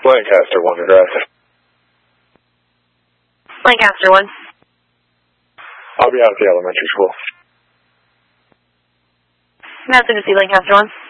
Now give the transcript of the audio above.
Lancaster 1 address. Lancaster 1. I'll be out at the elementary school. Nothing to see Lancaster 1.